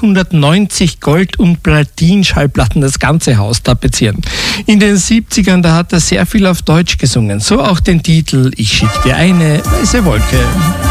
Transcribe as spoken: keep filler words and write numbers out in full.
vierhundertneunzig Gold- und Platin-Schallplatten das ganze Haus tapezieren. In den siebzigern, da hat er sehr viel auf Deutsch gesungen. So auch den Titel Ich schick dir eine weiße Wolke.